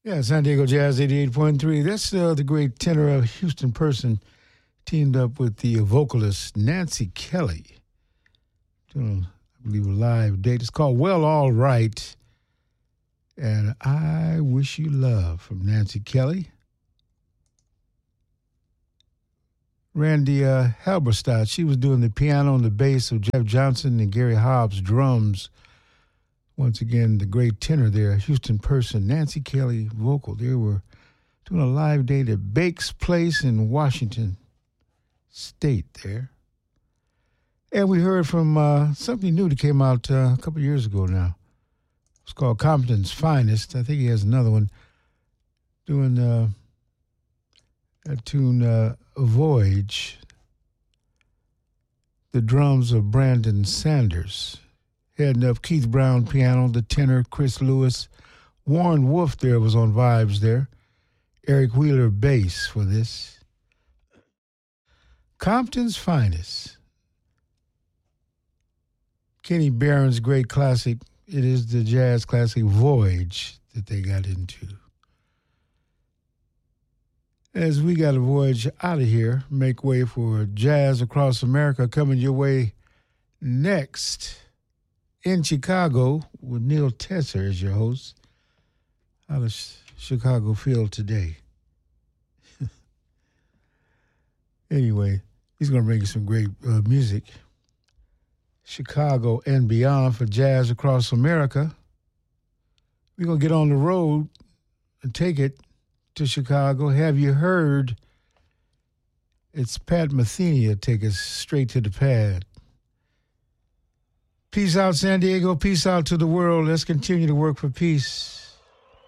Yeah, San Diego Jazz 88.3. That's the great tenor of Houston Person teamed up with the vocalist Nancy Kelly. Doing, I believe, a live date. It's called Well, All Right. And I Wish You Love from Nancy Kelly. Randy Halberstadt, she was doing the piano and the bass of Jeff Johnson and Gary Hobbs drums. Once again, the great tenor there, Houston Person, Nancy Kelly vocal. They were doing a live date at Bake's Place in Washington State there. And we heard from something new that came out a couple of years ago now. It's called Compton's Finest. I think he has another one doing that tune, Voyage. The drums of Brandon Sanders. Heading up, Keith Brown piano, the tenor, Chris Lewis. Warren Wolf there was on vibes there. Eric Wheeler bass for this. Compton's Finest. Kenny Barron's great classic. It is the jazz classic Voyage that they got into. As we got a voyage out of here, make way for Jazz Across America coming your way next. In Chicago, with Neil Tesser as your host. How does Chicago feel today? Anyway, he's going to bring you some great music. Chicago and beyond for Jazz Across America. We're going to get on the road and take it to Chicago. Have you heard? It's Pat Metheny take us straight to the pad. Peace out, San Diego. Peace out to the world. Let's continue to work for peace.